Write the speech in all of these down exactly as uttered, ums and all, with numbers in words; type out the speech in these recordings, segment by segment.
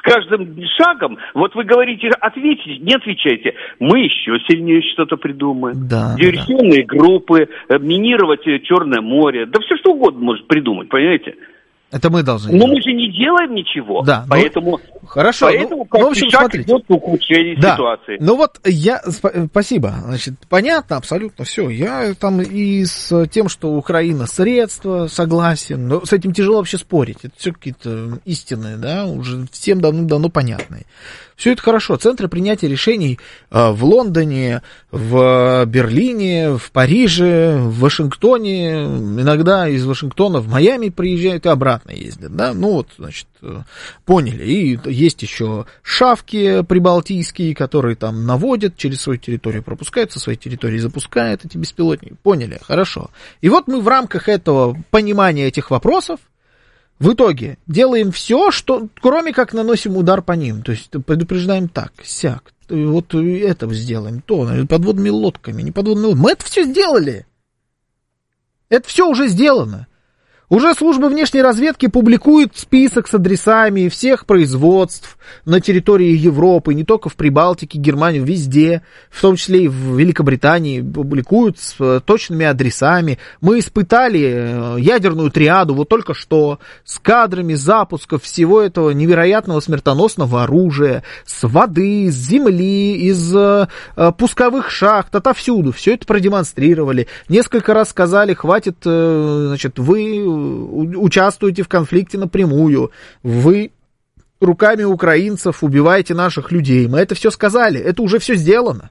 каждым шагом, вот вы говорите, ответите, не отвечайте, мы еще сильнее что-то придумаем. Да, диверсионные да. группы, минировать Черное море, да все что угодно может придумать, понимаете? Это мы должны Но делать. мы же не делаем ничего, да, поэтому, ну, хорошо, поэтому ну, как в общем, шаг смотрите. идет к ухудшению да. ситуации. Ну вот я, спасибо, значит, понятно абсолютно все. Я там и с тем, что Украина средства, согласен, но с этим тяжело вообще спорить. Это все какие-то истины, да, уже всем давно-давно понятные. Все это хорошо. Центры принятия решений в Лондоне, в Берлине, в Париже, в Вашингтоне. Иногда из Вашингтона в Майами приезжают и обратно ездят. Да? Ну вот, значит, поняли. И есть еще шавки прибалтийские, которые там наводят через свою территорию, пропускают со своей территории, запускают эти беспилотники. Поняли, хорошо. И вот мы в рамках этого понимания этих вопросов в итоге делаем все, что, кроме как наносим удар по ним. То есть предупреждаем так, сяк, вот это сделаем, то, подводными лодками, не подводными лодками. Мы это все сделали. Это все уже сделано. Уже служба внешней разведки публикует список с адресами всех производств на территории Европы, не только в Прибалтике, Германии, везде, в том числе и в Великобритании, публикуют с точными адресами. Мы испытали ядерную триаду вот только что с кадрами запусков всего этого невероятного смертоносного оружия, с воды, с земли, из э, пусковых шахт, отовсюду. Все это продемонстрировали. Несколько раз сказали, хватит, э, значит, вы участвуете в конфликте напрямую, вы руками украинцев убиваете наших людей. Мы это все сказали, это уже все сделано.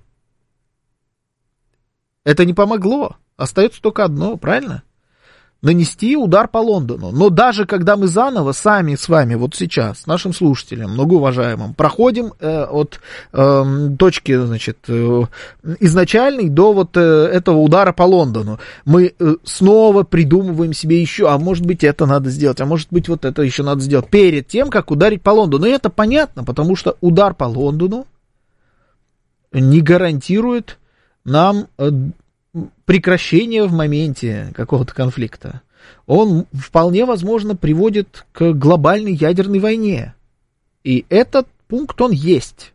Это не помогло. Остается только одно, правильно? Нанести удар по Лондону. Но даже когда мы заново сами с вами вот сейчас, нашим слушателям, многоуважаемым, проходим э, от э, точки, значит, э, изначальной до вот э, этого удара по Лондону, мы э, снова придумываем себе еще, а может быть это надо сделать, а может быть вот это еще надо сделать перед тем, как ударить по Лондону. И это понятно, потому что удар по Лондону не гарантирует нам э, прекращение в моменте какого-то конфликта. Он вполне возможно приводит к глобальной ядерной войне. И этот пункт, он есть.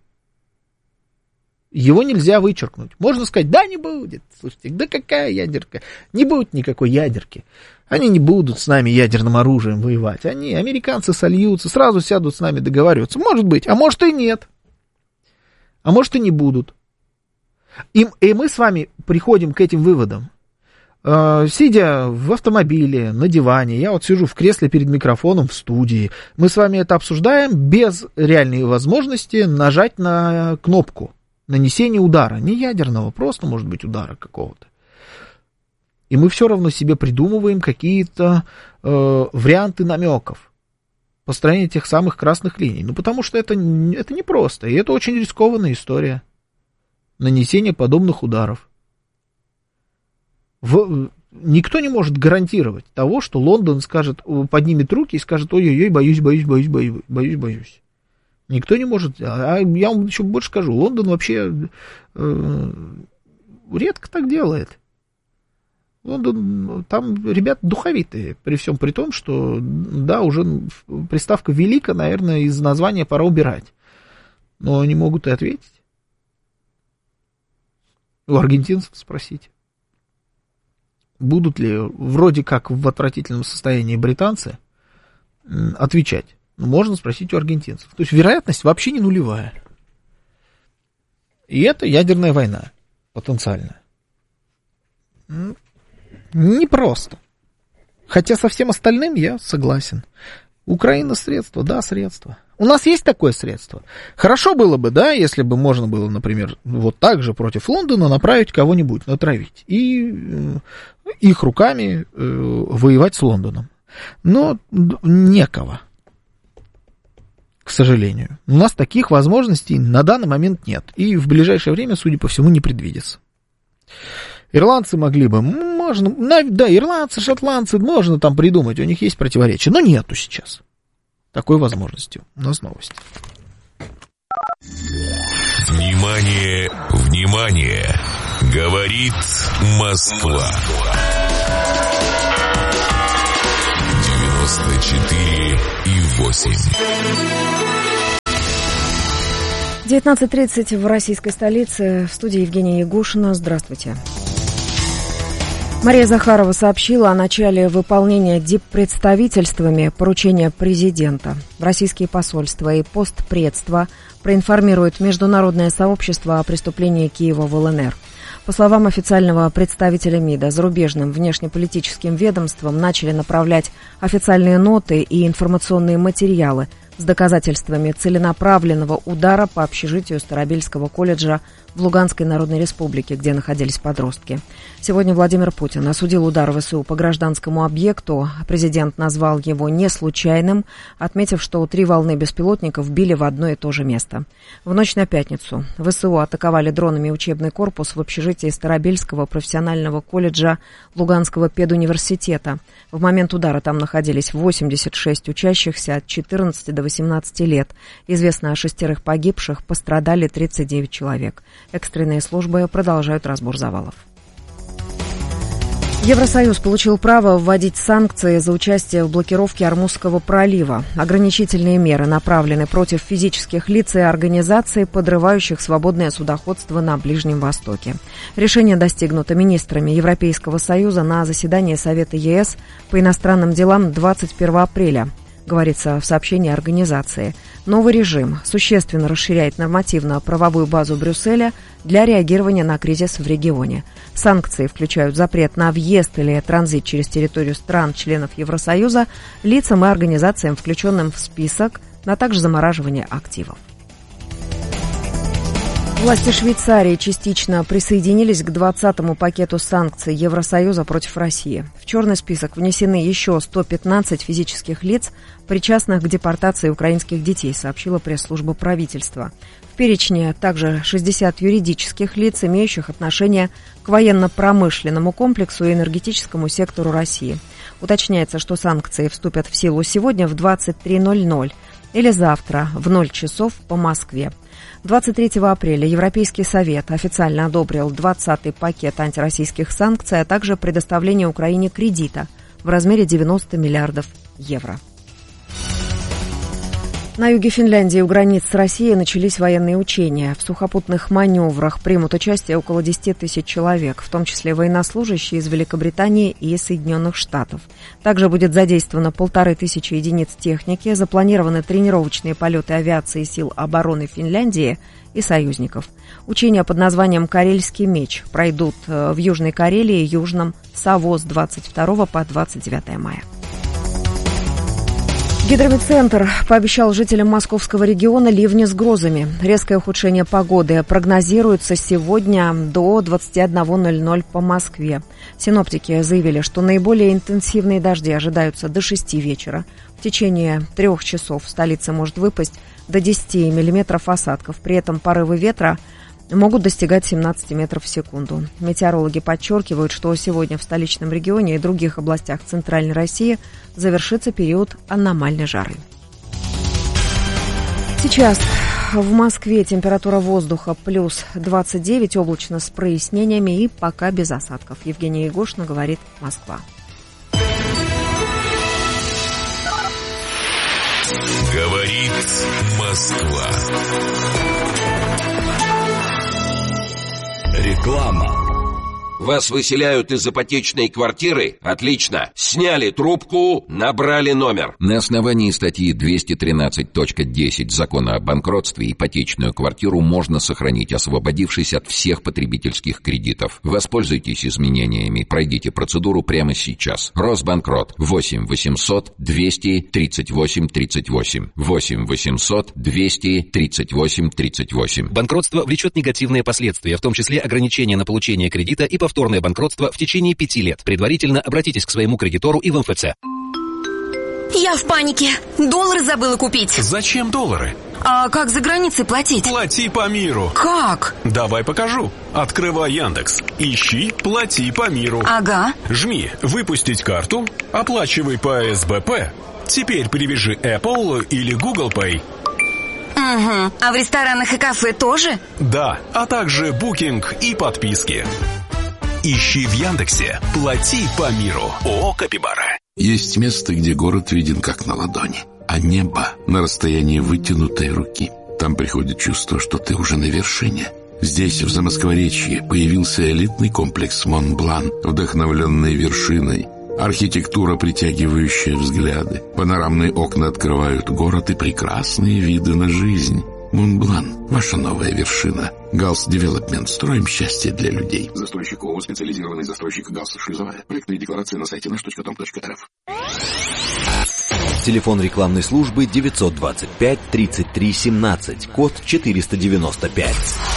Его нельзя вычеркнуть. Можно сказать, да, не будет. Слушайте, да какая ядерка? Не будет никакой ядерки. Они не будут с нами ядерным оружием воевать. Они, американцы, сольются, сразу сядут с нами договариваться. Может быть, а может и нет. А может и не будут. И, и мы с вами приходим к этим выводам, э, сидя в автомобиле, на диване, я вот сижу в кресле перед микрофоном в студии, мы с вами это обсуждаем без реальной возможности нажать на кнопку нанесения удара, не ядерного, просто, может быть, удара какого-то. И мы все равно себе придумываем какие-то э, варианты намеков, построения тех самых красных линий, ну потому что это, это непросто, и это очень рискованная история. Нанесение подобных ударов. В... Никто не может гарантировать того, что Лондон скажет, поднимет руки и скажет, ой-ой-ой, боюсь, боюсь, боюсь, боюсь, боюсь, боюсь. Никто не может. А я вам еще больше скажу, Лондон вообще э, редко так делает. Лондон, там ребята духовитые, при всем при том, что, да, уже приставка «велика», наверное, из названия пора убирать. Но они могут и ответить. У аргентинцев спросите. Будут ли вроде как в отвратительном состоянии британцы отвечать? Ну, можно спросить у аргентинцев. То есть вероятность вообще не нулевая. И это ядерная война. Потенциальная. Непросто. Хотя со всем остальным я согласен. Украина средство, да, средство. У нас есть такое средство. Хорошо было бы, да, если бы можно было, например, вот так же против Лондона направить кого-нибудь, натравить. И э, их руками э, воевать с Лондоном. Но некого. К сожалению. У нас таких возможностей на данный момент нет. И в ближайшее время, судя по всему, не предвидится. Ирландцы могли бы, можно, да, ирландцы, шотландцы, можно там придумать, у них есть противоречия, но нету сейчас такой возможности. У нас новости. Внимание, внимание, говорит Москва. девяносто четыре и восемь. девятнадцать тридцать в российской столице. В студии Евгения Ягушина. Здравствуйте. Мария Захарова сообщила о начале выполнения диппредставительствами поручения президента. Российские посольства и постпредства проинформируют международное сообщество о преступлении Киева в ЛНР. По словам официального представителя МИДа, зарубежным внешнеполитическим ведомствам начали направлять официальные ноты и информационные материалы с доказательствами целенаправленного удара по общежитию Старобельского колледжа в Луганской Народной Республике, где находились подростки. Сегодня Владимир Путин осудил удар ВСУ по гражданскому объекту. Президент назвал его не случайным, отметив, что три волны беспилотников били в одно и то же место. В ночь на пятницу ВСУ атаковали дронами учебный корпус в общежитии Старобельского профессионального колледжа Луганского педуниверситета. В момент удара там находились восемьдесят шесть учащихся от четырнадцати до восемнадцати лет. Известно о шестерых погибших, пострадали тридцать девять человек. Экстренные службы продолжают разбор завалов. Евросоюз получил право вводить санкции за участие в блокировке Ормузского пролива. Ограничительные меры направлены против физических лиц и организаций, подрывающих свободное судоходство на Ближнем Востоке. Решение достигнуто министрами Европейского Союза на заседании Совета ЕС по иностранным делам двадцать первого апреля. Говорится в сообщении организации. Новый режим существенно расширяет нормативно-правовую базу Брюсселя для реагирования на кризис в регионе. Санкции включают запрет на въезд или транзит через территорию стран-членов Евросоюза лицам и организациям, включенным в список, а также замораживание активов. Власти Швейцарии частично присоединились к двадцатому пакету санкций Евросоюза против России. В черный список внесены еще сто пятнадцать физических лиц, причастных к депортации украинских детей, сообщила пресс-служба правительства. В перечне также шестьдесят юридических лиц, имеющих отношение к военно-промышленному комплексу и энергетическому сектору России. Уточняется, что санкции вступят в силу сегодня в двадцать три ноль ноль или завтра в ноль часов по Москве. двадцать третьего апреля Европейский совет официально одобрил двадцатый пакет антироссийских санкций, а также предоставление Украине кредита в размере девяносто миллиардов евро. На юге Финляндии у границ с Россией начались военные учения. В сухопутных маневрах примут участие около десяти тысяч человек, в том числе военнослужащие из Великобритании и Соединенных Штатов. Также будет задействовано полторы тысячи единиц техники, запланированы тренировочные полеты авиации сил обороны Финляндии и союзников. Учения под названием «Карельский меч» пройдут в Южной Карелии и Южном Саво с двадцать второго по двадцать девятое мая. Гидрометцентр пообещал жителям московского региона ливни с грозами. Резкое ухудшение погоды прогнозируется сегодня до двадцати одного ноль ноль по Москве. Синоптики заявили, что наиболее интенсивные дожди ожидаются до шести вечера. В течение трех часов в столице может выпасть до десяти миллиметров осадков. При этом порывы ветра могут достигать семнадцати метров в секунду. Метеорологи подчеркивают, что сегодня в столичном регионе и других областях Центральной России завершится период аномальной жары. Сейчас в Москве температура воздуха плюс двадцать девять, облачно с прояснениями и пока без осадков. Евгения Ягушина, говорит Москва. Говорит Москва. Реклама. Вас выселяют из ипотечной квартиры? Отлично. Сняли трубку, набрали номер. На основании статьи двести тринадцать точка десять Закона о банкротстве ипотечную квартиру можно сохранить, освободившись от всех потребительских кредитов. Воспользуйтесь изменениями, пройдите процедуру прямо сейчас. Росбанкрот. восемь восемьсот двести тридцать восемь тридцать восемь. восемь восемьсот двести тридцать восемь тридцать восемь. Банкротство влечет негативные последствия, в том числе ограничения на получение кредита и повторное банкротство в течение пяти лет. Предварительно обратитесь к своему кредитору и в эм эф цэ. Я в панике. Доллары забыла купить. Зачем доллары? А как за границей платить? Плати по миру. Как? Давай покажу. Открывай Яндекс. Ищи «Плати по миру». Ага. Жми «Выпустить карту», оплачивай по эс бэ пэ. Теперь привяжи Apple или Google Pay. Угу. А в ресторанах и кафе тоже? Да, а также букинг и подписки. Ищи в Яндексе «Плати по миру». ООО «Капибара». Есть место, где город виден как на ладони, а небо на расстоянии вытянутой руки. Там приходит чувство, что ты уже на вершине. Здесь, в Замоскворечье, появился элитный комплекс Монблан, вдохновленный вершиной. Архитектура, притягивающая взгляды. Панорамные окна открывают город и прекрасные виды на жизнь. Монблан – ваша новая вершина. Галс Девелопмент. Строим счастье для людей. Застройщик ООО «Специализированный застройщик Галс Шлюзовая». Проектные декларации на сайте наш точка том точка эр эф. Телефон рекламной службы девятьсот двадцать пять тридцать три семнадцать, код четыреста девяносто пять.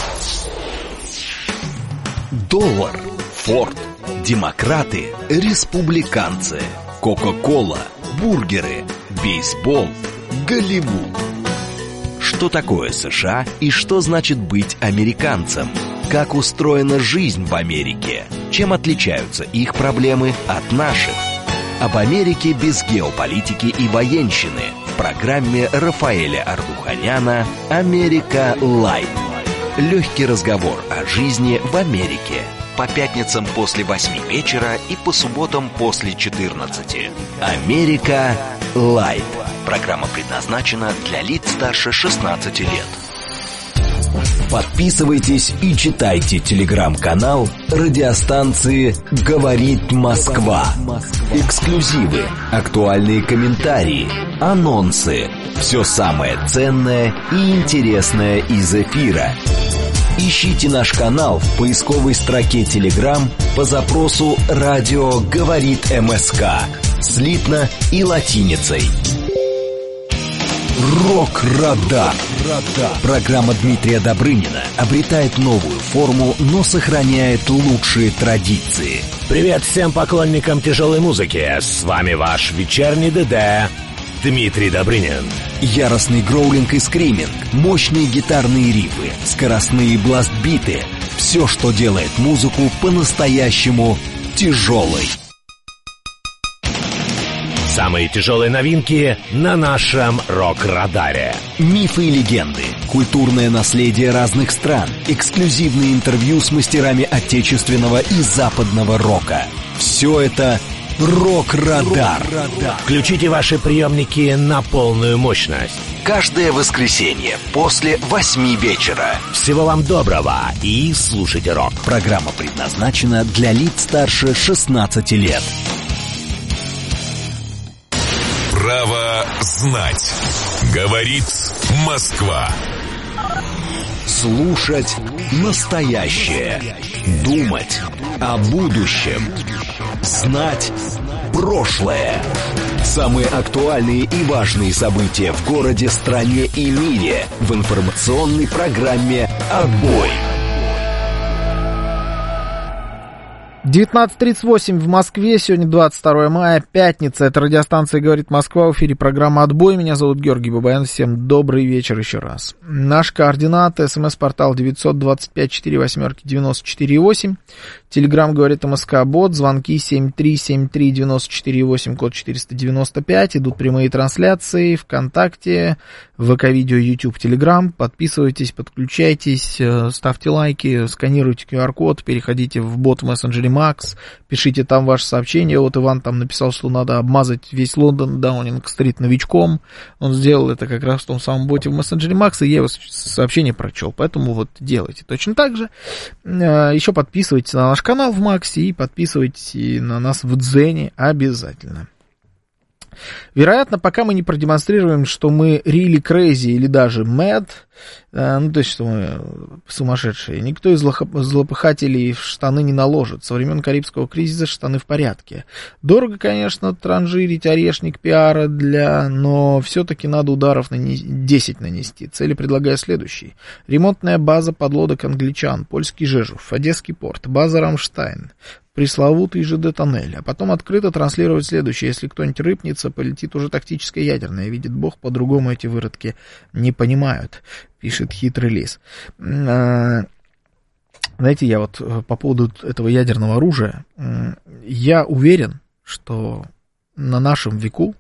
Доллар, Форд, демократы, республиканцы, Кока-кола, бургеры, бейсбол, Голливуд. Что такое США и что значит быть американцем? Как устроена жизнь в Америке? Чем отличаются их проблемы от наших? Об Америке без геополитики и военщины в программе Рафаэля Ардуханяна «Америка Лайв». Легкий разговор о жизни в Америке. По пятницам после восьми вечера и по субботам после четырнадцати. «Америка Лайв». Программа предназначена для лиц старше шестнадцати лет. Подписывайтесь и читайте телеграм-канал радиостанции «Говорит Москва». Эксклюзивы, актуальные комментарии, анонсы. Все самое ценное и интересное из эфира. Ищите наш канал в поисковой строке Telegram по запросу «Радио говорит МСК» слитно и латиницей. Рок-радар. Программа Дмитрия Добрынина обретает новую форму, но сохраняет лучшие традиции. Привет всем поклонникам тяжелой музыки. С вами ваш вечерний ДД Дмитрий Добрынин. Яростный гроулинг и скриминг, мощные гитарные рифы, скоростные бластбиты. Все, что делает музыку по-настоящему тяжелой. Самые тяжелые новинки на нашем рок-радаре. Мифы и легенды, культурное наследие разных стран, эксклюзивные интервью с мастерами отечественного и западного рока. Все это «Рок-радар». Включите ваши приемники на полную мощность. Каждое воскресенье после восьми вечера. Всего вам доброго и слушайте рок. Программа предназначена для лиц старше шестнадцати лет. Право знать. Говорит Москва. Слушать настоящее. Думать о будущем. Знать прошлое. Самые актуальные и важные события в городе, стране и мире в информационной программе «Отбой». девятнадцать тридцать восемь в Москве, сегодня двадцать второе мая, пятница, это радиостанция «Говорит Москва», в эфире программа «Отбой», меня зовут Георгий Бабаян, всем добрый вечер еще раз. Наши координаты, смс-портал девятьсот двадцать пять сорок восемь девяносто четыре восемь, телеграмм «Говорит МСК Бот», звонки семь три семь три девяносто четыре восемь, код четыреста девяносто пять, идут прямые трансляции, ВКонтакте, ВК-видео, YouTube, Телеграм, подписывайтесь, подключайтесь, ставьте лайки, сканируйте ку ар код, переходите в бот в мессенджере Макс, пишите там ваше сообщение. Вот Иван там написал, что надо обмазать весь Лондон Даунинг-стрит новичком. Он сделал это как раз в том самом боте в мессенджере Макс, и я его сообщение прочел. Поэтому вот делайте точно так же. Еще подписывайтесь на наш канал в Максе и подписывайтесь на нас в Дзене обязательно. Вероятно, пока мы не продемонстрируем, что мы really crazy или даже mad, э, ну, то есть, что мы сумасшедшие, никто из злопыхателей в штаны не наложит. Со времен Карибского кризиса штаны в порядке. Дорого, конечно, транжирить орешник пиара для, но все-таки надо ударов нанес... десять нанести. Цели предлагаю следующие. Ремонтная база подлодок англичан, польский Жежув, Одесский порт, база Рамштайн, пресловутый ЖД-тоннель, а потом открыто транслировать следующее. Если кто-нибудь рыпнется, полетит уже тактическое ядерное. Видит Бог, по-другому эти выродки не понимают, пишет хитрый лис. Знаете, я вот по поводу этого ядерного оружия, я уверен, что на нашем веку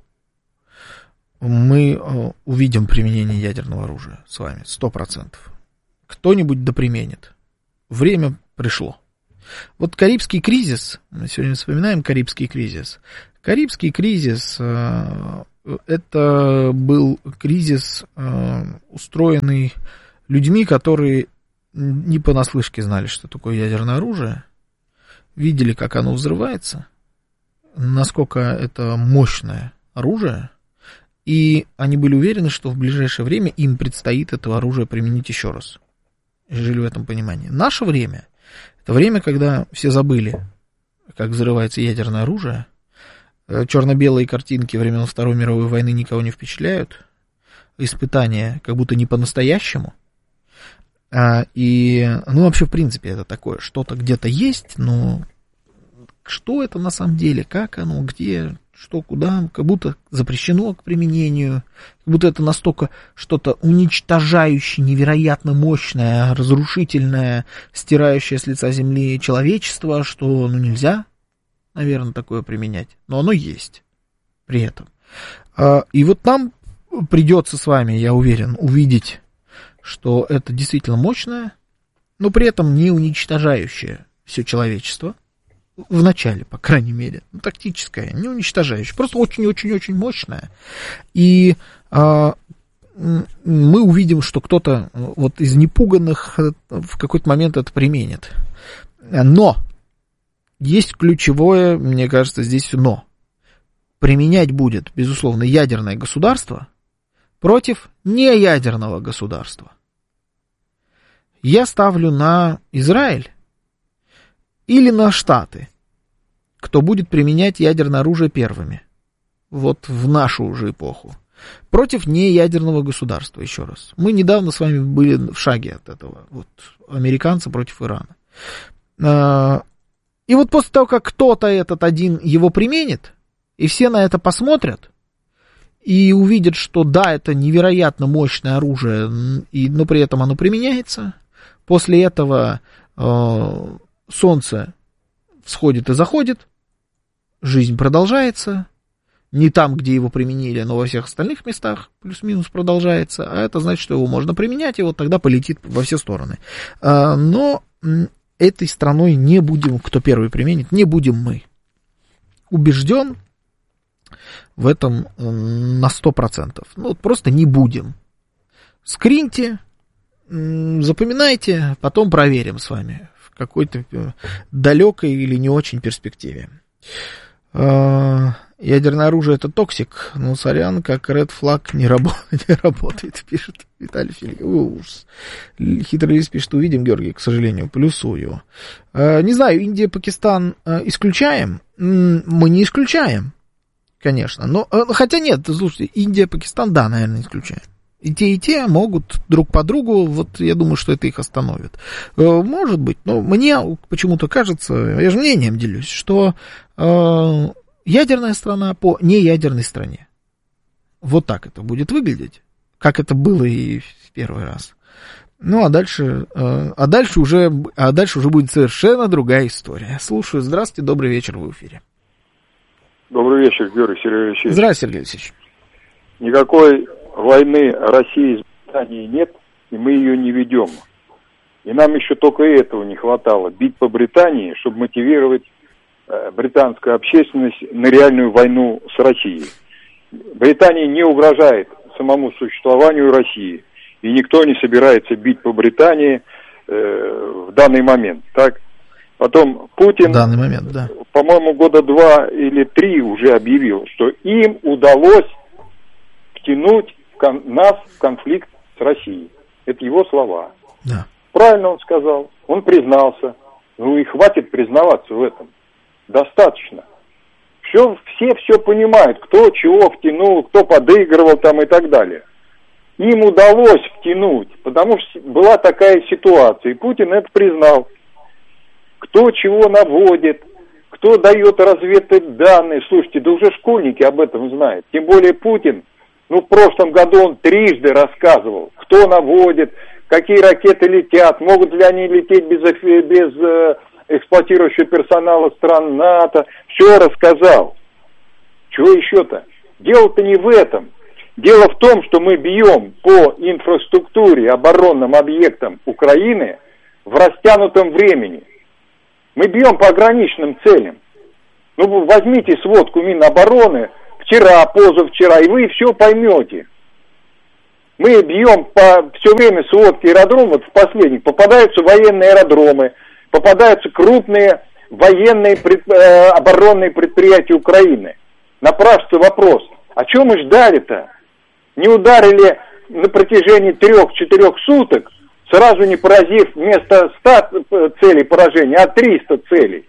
мы увидим применение ядерного оружия с вами, сто процентов. Кто-нибудь доприменит. Время пришло. Вот Карибский кризис, мы сегодня вспоминаем Карибский кризис. Карибский кризис, это был кризис, устроенный людьми, которые не понаслышке знали, что такое ядерное оружие, видели, как оно взрывается, насколько это мощное оружие, и они были уверены, что в ближайшее время им предстоит это оружие применить еще раз. Жили в этом понимании. Наше время — это время, когда все забыли, как взрывается ядерное оружие. Черно-белые картинки времен Второй мировой войны никого не впечатляют. Испытания как будто не по-настоящему. И, ну, вообще, в принципе, это такое, что-то где-то есть, но что это на самом деле, как оно, где, что, куда, как будто запрещено к применению, как будто это настолько что-то уничтожающее, невероятно мощное, разрушительное, стирающее с лица земли человечество, что, ну, нельзя, наверное, такое применять, но оно есть при этом. И вот нам придется с вами, я уверен, увидеть, что это действительно мощное, но при этом не уничтожающее все человечество, в начале, по крайней мере, ну, тактическое, не уничтожающее, просто очень-очень-очень мощное. И а, мы увидим, что кто-то вот из непуганных в какой-то момент это применит. Но есть ключевое, мне кажется, здесь но. Применять будет, безусловно, ядерное государство против неядерного государства. Я ставлю на Израиль или на Штаты, кто будет применять ядерное оружие первыми, вот в нашу уже эпоху, против неядерного государства, еще раз. Мы недавно с вами были в шаге от этого, вот, американцы против Ирана. И вот после того, как кто-то этот один его применит, и все на это посмотрят, и увидят, что да, это невероятно мощное оружие, и, но при этом оно применяется, после этого э, солнце всходит и заходит, жизнь продолжается, не там, где его применили, но во всех остальных местах плюс-минус продолжается, а это значит, что его можно применять, и вот тогда полетит во все стороны. Э, но этой страной не будем, кто первый применит, не будем мы. Убежден в этом на сто процентов. Ну, вот просто не будем. Скриньте, запоминайте, потом проверим с вами в какой-то далекой или не очень перспективе. Ядерное оружие — это токсик, но, сорян, как Red Flag не, рабо- не работает, пишет Виталий Филиппов. Ужас. Хитрый лист пишет, увидим, Георгий, к сожалению, плюсую. Не знаю, Индия, Пакистан исключаем? Мы не исключаем, конечно. Но, хотя нет, слушайте, Индия, Пакистан, да, наверное, исключаем. И те, и те могут друг по другу, вот я думаю, что это их остановит. Может быть, но мне почему-то кажется, я же мнением делюсь, что э, ядерная страна по неядерной стране. Вот так это будет выглядеть, как это было и в первый раз. Ну, а дальше, э, а дальше уже, а дальше уже будет совершенно другая история. Слушаю, здравствуйте, добрый вечер, в эфире. Добрый вечер, Георгий Сергей Алексеевич. Здравствуйте, Сергей Алексеевич. Никакой войны России с Британией нет, и мы ее не ведем. И нам еще только этого не хватало. Бить по Британии, чтобы мотивировать э, британскую общественность на реальную войну с Россией. Британия не угрожает самому существованию России. И никто не собирается бить по Британии э, в данный момент. Так? Потом Путин, в данный момент, да. по-моему, года два или три уже объявил, что им удалось втянуть кон- нас в конфликт с Россией. Это его слова. Да. Правильно он сказал. Он признался. Ну и хватит признаваться в этом. Достаточно. Все, все все понимают, кто чего втянул, кто подыгрывал там и так далее. Им удалось втянуть, потому что была такая ситуация. И Путин это признал. Кто чего наводит, кто дает разведданные. Слушайте, да уже школьники об этом знают. Тем более Путин, ну в прошлом году он трижды рассказывал, кто наводит, какие ракеты летят, могут ли они лететь без, без э, эксплуатирующего персонала стран НАТО. Все рассказал. Чего еще-то? Дело-то не в этом. Дело в том, что мы бьем по инфраструктуре, оборонным объектам Украины в растянутом времени. Мы бьем по ограниченным целям. Ну, возьмите сводку Минобороны в вчера, позавчера, и вы все поймете. Мы бьем по все время сводки аэродромов, вот в последних попадаются военные аэродромы, попадаются крупные военные пред, э, оборонные предприятия Украины. Напрашивается вопрос, а что мы ждали-то? Не ударили на протяжении трех-четырех суток, сразу не поразив вместо ста целей поражения, а триста целей.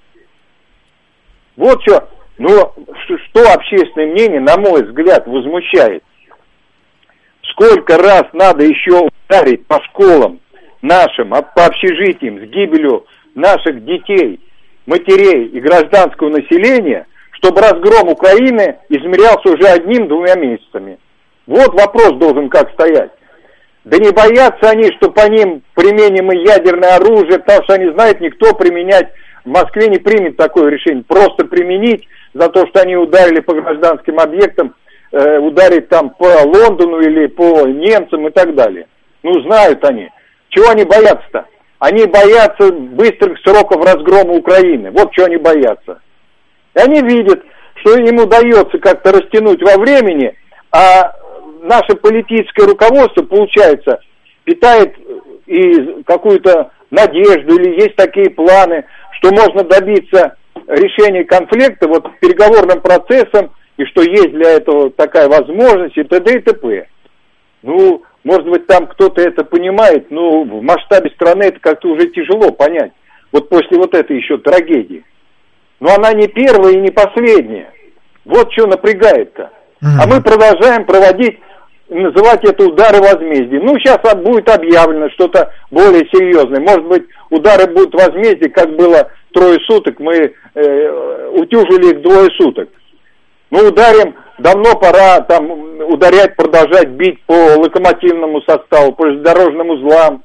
Вот что, ну, что общественное мнение, на мой взгляд, возмущает. Сколько раз надо еще ударить по школам нашим, по общежитиям с гибелью наших детей, матерей и гражданского населения, чтобы разгром Украины измерялся уже одним-двумя месяцами. Вот вопрос должен как стоять. Да не боятся они, что по ним применим и ядерное оружие, потому что они знают, никто применять в Москве не примет такое решение. Просто применить за то, что они ударили по гражданским объектам, э, ударить там по Лондону или по немцам и так далее. Ну, знают они. Чего они боятся-то? Они боятся быстрых сроков разгрома Украины. Вот чего они боятся. И они видят, что им удается как-то растянуть во времени, а наше политическое руководство, получается, питает и какую-то надежду, или есть такие планы, что можно добиться решения конфликта вот переговорным процессом, и что есть для этого такая возможность, и т.д. и т.п. Ну, может быть, там кто-то это понимает, но в масштабе страны это как-то уже тяжело понять. Вот после вот этой еще трагедии. Но она не первая и не последняя. Вот что напрягает-то. Mm-hmm. А мы продолжаем проводить, называть это удары возмездия. Ну, сейчас будет объявлено что-то более серьезное. Может быть, удары будут возмездия, как было трое суток, мы э, утюжили их двое суток. Ну, ударим, давно пора там ударять, продолжать бить по локомотивному составу, по железнодорожным узлам.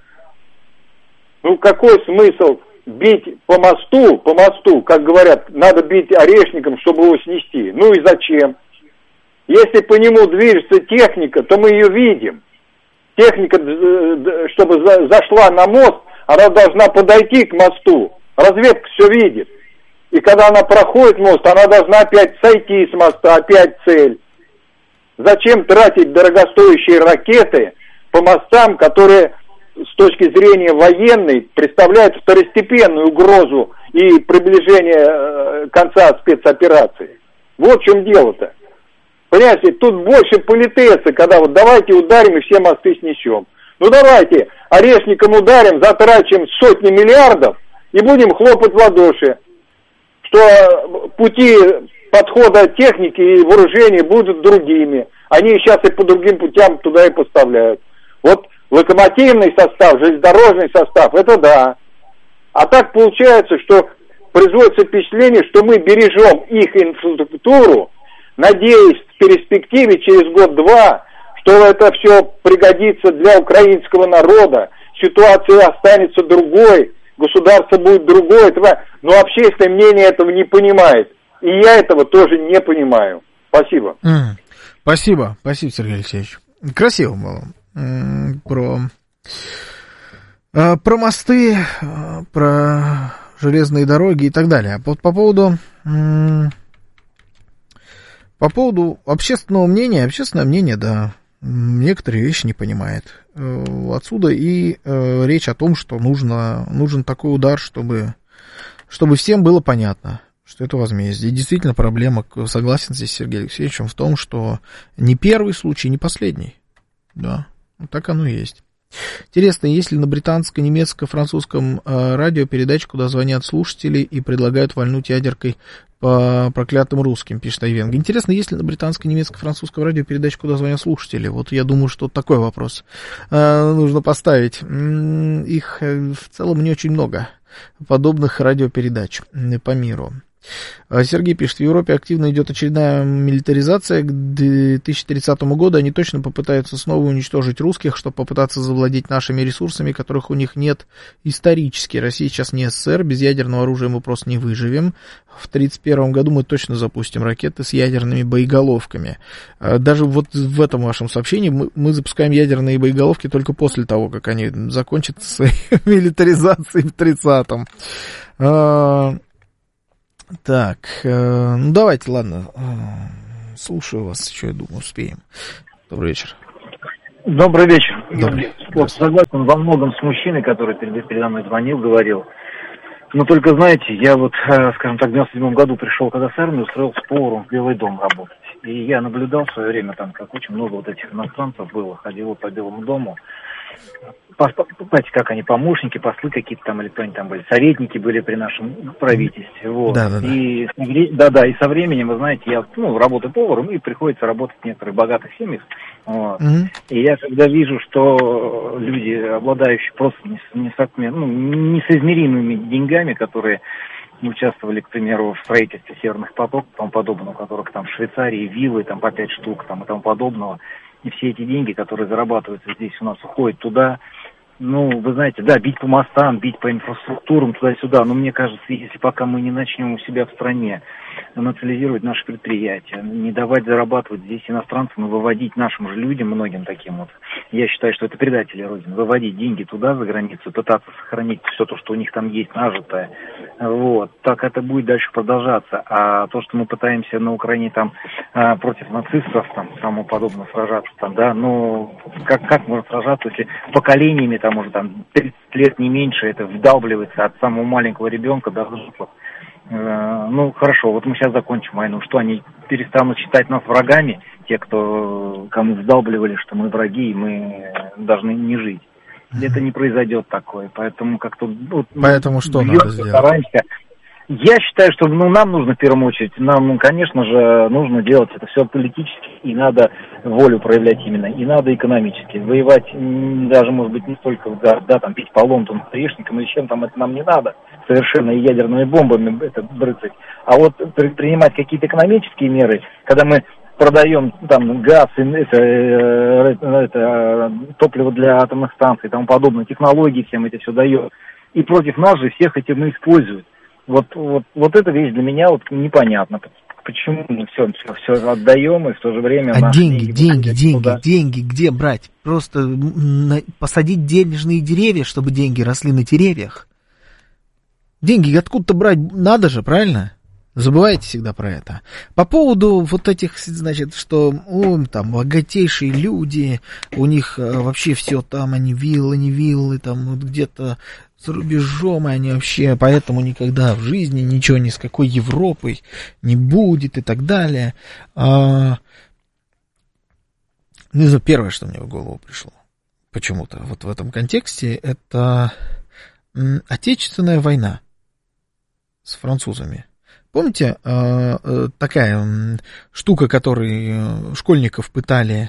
Ну, какой смысл бить по мосту, по мосту, как говорят, надо бить орешником, чтобы его снести. Ну и зачем? Если по нему движется техника, то мы ее видим. Техника, чтобы зашла на мост, она должна подойти к мосту. Разведка все видит. И когда она проходит мост, она должна опять сойти с моста, опять цель. Зачем тратить дорогостоящие ракеты по мостам, которые с точки зрения военной представляют второстепенную угрозу и приближение конца спецоперации? Вот в чем дело-то. Понимаете, тут больше политеса, когда вот давайте ударим и все мосты снесем. Ну давайте орешником ударим, затрачим сотни миллиардов и будем хлопать в ладоши, что пути подхода техники и вооружения будут другими. Они сейчас и по другим путям туда и поставляют. Вот локомотивный состав, железнодорожный состав, это да. А так получается, что производится впечатление, что мы бережем их инфраструктуру, надеясь в перспективе через год-два, что это все пригодится для украинского народа, ситуация останется другой, государство будет другое. Но общественное мнение этого не понимает. И я этого тоже не понимаю. Спасибо. Mm. Спасибо, спасибо, Сергей Алексеевич. Красиво было. Про, про мосты, про железные дороги и так далее. По, по поводу по поводу общественного мнения, общественное мнение, да, некоторые вещи не понимает. Отсюда и речь о том, что нужно, нужен такой удар, чтобы, чтобы всем было понятно, что это возмездие. И действительно проблема, согласен здесь с Сергеем Алексеевичем, в том, что не первый случай, не последний. Да. Вот так оно и есть. Интересно, есть ли на британско-немецко-французском э, радио передача, куда звонят слушатели и предлагают вальнуть ядеркой по проклятым русским, пишет Айвенга. Интересно, есть ли на британско-немецко-французском радио передача, куда звонят слушатели? Вот я думаю, что такой вопрос э, нужно поставить. Их э, в целом не очень много подобных радиопередач по миру. Сергей пишет, в Европе активно идет очередная милитаризация. К две тысячи тридцатому году они точно попытаются снова уничтожить русских, чтобы попытаться завладеть нашими ресурсами, которых у них нет исторически. Россия сейчас не СССР, без ядерного оружия мы просто не выживем. В тридцать первом году мы точно запустим ракеты с ядерными боеголовками. Даже вот в этом вашем сообщении мы, мы запускаем ядерные боеголовки только после того, как они закончат своей милитаризацией в тридцатом. Так, ну давайте, ладно, слушаю вас, что я думаю, успеем. Добрый вечер. Добрый вечер. Добрый. Вот, согласен во многом с мужчиной, который перед, передо мной звонил, говорил. Но только, знаете, я вот, скажем так, в девяносто седьмом году пришел, когда с армии, устроился поваром в Белый дом работать. И я наблюдал в свое время, там, как очень много вот этих иностранцев было, ходило по Белому дому. Знаете, как они, помощники, послы какие-то там, или кто-нибудь там были, советники были при нашем правительстве, вот. Да, да, да. И, да, да, и со временем, вы знаете, я, ну, работаю поваром, и приходится работать в некоторых богатых семьях, вот. Mm-hmm. И я когда вижу, что люди, обладающие просто несоизмеримыми, ну, несоизмеримыми деньгами, которые участвовали, к примеру, в строительстве северных потоков и тому подобного, у которых там в Швейцарии виллы там по пять штук там, и тому подобного, и все эти деньги, которые зарабатываются здесь у нас, уходят туда. Ну, вы знаете, да, бить по мостам, бить по инфраструктурам туда-сюда, но мне кажется, если пока мы не начнем у себя в стране национализировать наши предприятия, не давать зарабатывать здесь иностранцам и выводить нашим же людям, многим таким вот, я считаю, что это предатели Родины, выводить деньги туда, за границу, пытаться сохранить все то, что у них там есть, нажитое, вот, так это будет дальше продолжаться. А то, что мы пытаемся на Украине там против нацистов, там, тому подобное сражаться, там, да, ну, как, как можно сражаться, если поколениями там уже там тридцать лет, не меньше, это вдалбливается от самого маленького ребенка до взрослых. Э, ну, хорошо, вот мы сейчас закончим войну. Что, они перестанут считать нас врагами, те, кто, кому вдалбливали, что мы враги, и мы должны не жить? Это не произойдет такое, поэтому как-то... Вот, поэтому что надо сделать? Стараемся. Я считаю, что ну, нам нужно в первую очередь, нам, ну, конечно же, нужно делать это все политически, и надо волю проявлять именно, и надо экономически. Воевать даже, может быть, не столько, да, да там, бить по Лондону, орешникам или чем там, это нам не надо, совершенно, и ядерными бомбами это брыцать. А вот принимать какие-то экономические меры, когда мы продаем там газ, это, это, это, топливо для атомных станций и тому подобное, технологии всем это все дает, и против нас же всех этим и используют. Вот, вот, вот эта вещь для меня вот непонятна. Почему мы все, все, все отдаем, и в то же время... А деньги, деньги, деньги, туда. деньги где брать? Просто на, посадить денежные деревья, чтобы деньги росли на деревьях. Деньги откуда-то брать надо же, правильно? Забывайте всегда про это. По поводу вот этих, значит, что о, там богатейшие люди, у них вообще все там, они виллы, не виллы, там вот где-то за рубежом, и они вообще поэтому никогда в жизни ничего ни с какой Европой не будет и так далее. А, не знаю, первое, что мне в голову пришло почему-то вот в этом контексте, это м, Отечественная война с французами. Помните, такая штука, которой школьников пытали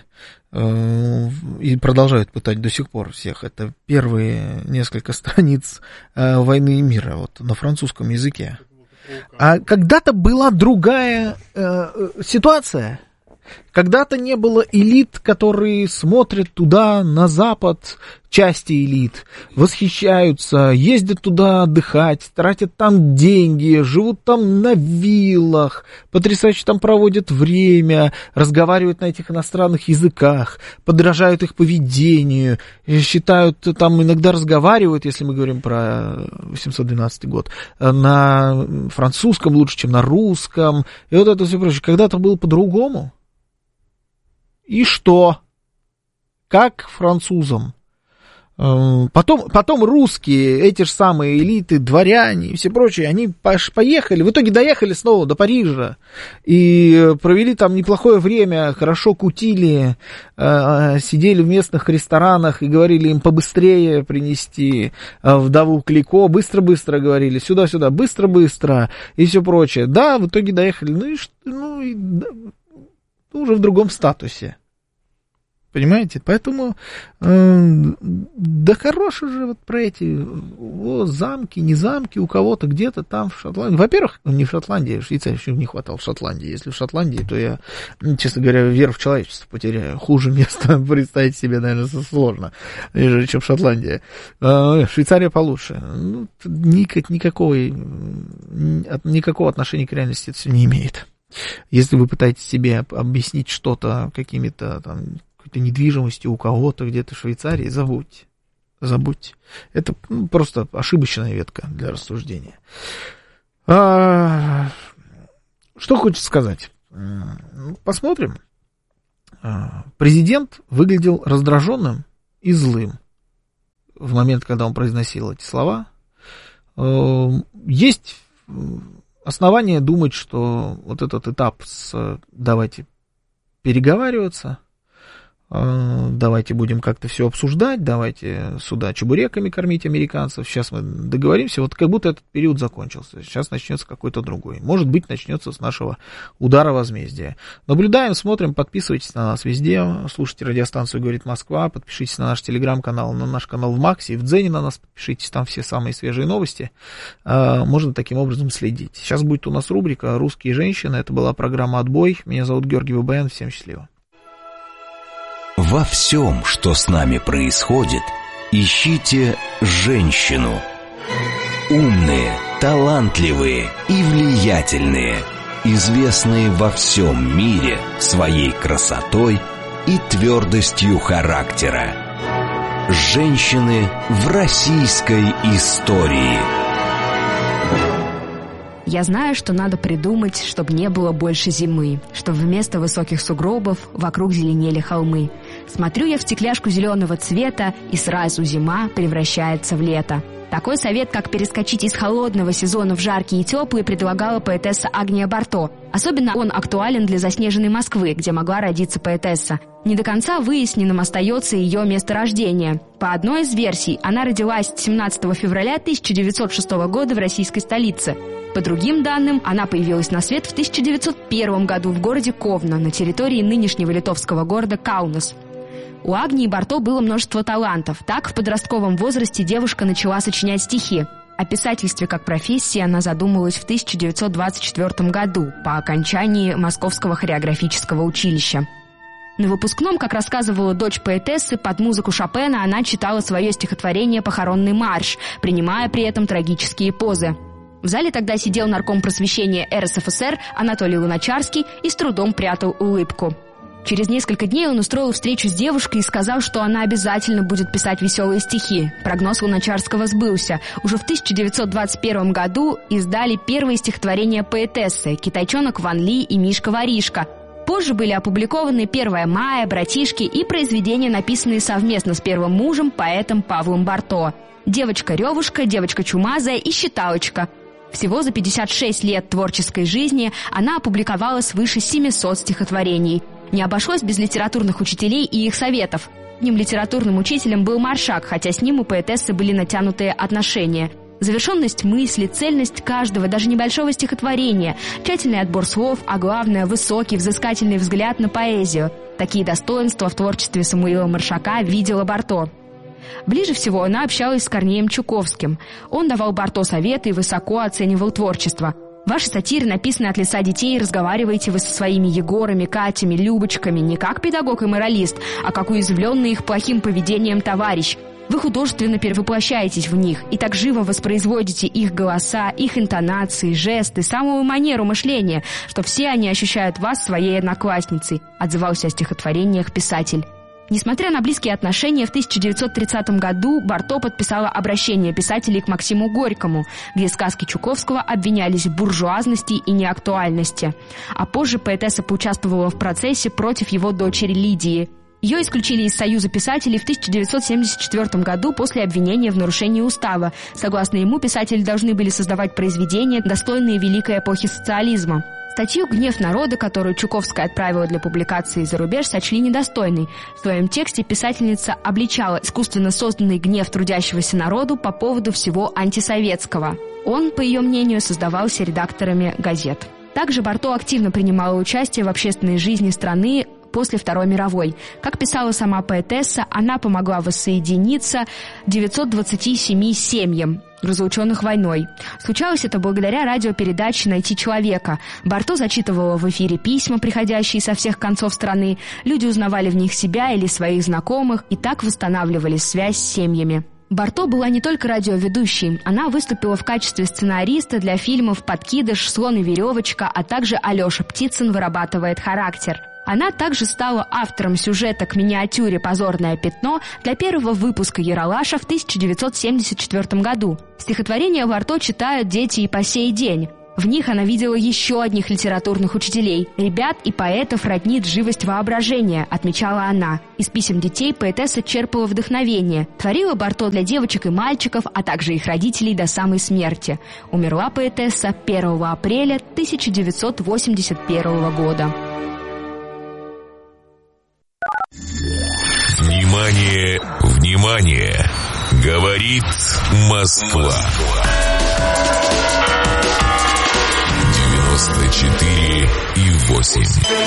и продолжают пытать до сих пор всех, это первые несколько страниц «Войны и мира» вот, на французском языке. А когда-то была другая ситуация. Когда-то не было элит, которые смотрят туда, на запад, части элит, восхищаются, ездят туда отдыхать, тратят там деньги, живут там на виллах, потрясающе там проводят время, разговаривают на этих иностранных языках, подражают их поведению, считают, там иногда разговаривают, если мы говорим про восемьсот двенадцатый год, на французском лучше, чем на русском, и вот это все прочее. Когда-то было по-другому. И что? Как французам? Потом, потом русские, эти же самые элиты, дворяне и все прочие, они поехали, в итоге доехали снова до Парижа и провели там неплохое время, хорошо кутили, сидели в местных ресторанах и говорили им побыстрее принести вдову Клико, быстро-быстро говорили, сюда-сюда, быстро-быстро и все прочее. Да, в итоге доехали, ну и, ну, и уже в другом статусе. Понимаете? Поэтому э, да хорош уже вот про эти о, замки, не замки у кого-то где-то там в Шотландии. Во-первых, не в Шотландии, в Швейцарии еще не хватало в Шотландии. Если в Шотландии, то я, честно говоря, веру в человечество потеряю. Хуже места представить себе, наверное, сложно, нежели чем Шотландия. Э, Швейцария получше. Ну, ник- никакого, никакого отношения к реальности это все не имеет. Если вы пытаетесь себе объяснить что-то какими-то там какой-то недвижимостью у кого-то где-то в Швейцарии, забудьте. Забудьте. Это ну, просто ошибочная ветка для рассуждения. А, что хочется сказать? Посмотрим. Президент выглядел раздраженным и злым в момент, когда он произносил эти слова. Есть основания думать, что вот этот этап с «давайте переговариваться», давайте будем как-то все обсуждать, давайте сюда чебуреками кормить американцев, сейчас мы договоримся, вот как будто этот период закончился, сейчас начнется какой-то другой. Может быть, начнется с нашего удара возмездия. Наблюдаем, смотрим, подписывайтесь на нас везде, слушайте радиостанцию «Говорит Москва», подпишитесь на наш телеграм-канал, на наш канал в Максе, и в Дзене на нас подпишитесь, там все самые свежие новости, можно таким образом следить. Сейчас будет у нас рубрика «Русские женщины», это была программа «Отбой», меня зовут Георгий Бабаян, всем счастливо. Во всем, что с нами происходит, ищите женщину. Умные, талантливые и влиятельные, известные во всем мире своей красотой и твердостью характера. Женщины в российской истории. Я знаю, что надо придумать, чтобы не было больше зимы, чтобы вместо высоких сугробов вокруг зеленели холмы. Смотрю я в стекляшку зеленого цвета, и сразу зима превращается в лето. Такой совет, как перескочить из холодного сезона в жаркий и теплый, предлагала поэтесса Агния Барто. Особенно он актуален для заснеженной Москвы, где могла родиться поэтесса. Не до конца выясненным остается ее место рождения. По одной из версий, она родилась семнадцатого февраля тысяча девятьсот шестого года в российской столице. По другим данным, она появилась на свет в тысяча девятьсот первом году в городе Ковна на территории нынешнего литовского города Каунас. У Агнии Барто было множество талантов. Так, в подростковом возрасте девушка начала сочинять стихи. О писательстве как профессии она задумалась в тысяча девятьсот двадцать четвёртом году по окончании Московского хореографического училища. На выпускном, как рассказывала дочь поэтессы, под музыку Шопена она читала свое стихотворение «Похоронный марш», принимая при этом трагические позы. В зале тогда сидел нарком просвещения эр эс эф эс эр Анатолий Луначарский и с трудом прятал улыбку. Через несколько дней он устроил встречу с девушкой и сказал, что она обязательно будет писать веселые стихи. Прогноз Луначарского сбылся. Уже в тысяча девятьсот двадцать первом году издали первые стихотворения поэтессы «Китайчонок Ван Ли» и «Мишка-воришка». Позже были опубликованы «Первое мая», «Братишки» и произведения, написанные совместно с первым мужем, поэтом Павлом Барто. «Девочка-ревушка», «Девочка чумазая» и «Считалочка». Всего за пятьдесят шесть лет творческой жизни она опубликовала свыше семисот стихотворений. Не обошлось без литературных учителей и их советов. Одним литературным учителем был Маршак, хотя с ним у поэтессы были натянутые отношения. Завершенность мысли, цельность каждого, даже небольшого стихотворения, тщательный отбор слов, а главное – высокий, взыскательный взгляд на поэзию. Такие достоинства в творчестве Самуила Маршака видела Барто. Ближе всего она общалась с Корнеем Чуковским. Он давал Барто советы и высоко оценивал творчество. Ваши сатиры написаны от лица детей, разговариваете вы со своими Егорами, Катями, Любочками не как педагог и моралист, а как уязвленный их плохим поведением товарищ. Вы художественно перевоплощаетесь в них и так живо воспроизводите их голоса, их интонации, жесты, самую манеру мышления, что все они ощущают вас своей одноклассницей, отзывался о стихотворениях писатель. Несмотря на близкие отношения, в тысяча девятьсот тридцатом году Барто подписала обращение писателей к Максиму Горькому, где сказки Чуковского обвинялись в буржуазности и неактуальности. А позже поэтесса поучаствовала в процессе против его дочери Лидии. Ее исключили из Союза писателей в тысяча девятьсот семьдесят четвёртом году после обвинения в нарушении устава. Согласно ему, писатели должны были создавать произведения, достойные великой эпохи социализма. Статью «Гнев народа», которую Чуковская отправила для публикации за рубеж, сочли недостойной. В своем тексте писательница обличала искусственно созданный гнев трудящегося народу по поводу всего антисоветского. Он, по ее мнению, создавался редакторами газет. Также Барто активно принимала участие в общественной жизни страны после Второй мировой. Как писала сама поэтесса, она помогла воссоединиться девятьсот двадцати семи семьям, разлученных войной. Случалось это благодаря радиопередаче «Найти человека». Барто зачитывала в эфире письма, приходящие со всех концов страны. Люди узнавали в них себя или своих знакомых, и так восстанавливали связь с семьями. Барто была не только радиоведущей. Она выступила в качестве сценариста для фильмов «Подкидыш», «Слон и веревочка», а также «Алеша Птицын вырабатывает характер». Она также стала автором сюжета к миниатюре «Позорное пятно» для первого выпуска «Ералаша» в тысяча девятьсот семьдесят четвёртом году. Стихотворения Барто читают дети и по сей день. В них она видела еще одних литературных учителей. Ребят и поэтов роднит живость воображения, отмечала она. Из писем детей поэтесса черпала вдохновение. Творила барто для девочек и мальчиков, а также их родителей до самой смерти. Умерла поэтесса первого апреля тысяча девятьсот восемьдесят первого года. Внимание, внимание! Говорит Москва. девяносто четыре и восемь.